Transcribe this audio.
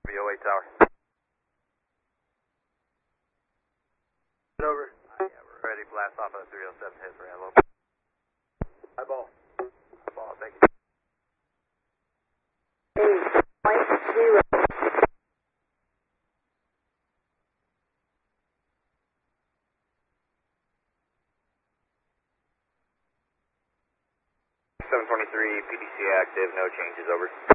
VOA Tower. Over. Yeah, we're ready. Blast off at 307 hit for Antelope. Eyeball. Ball, thank you. 8.0. 723 PDC active, no changes, over.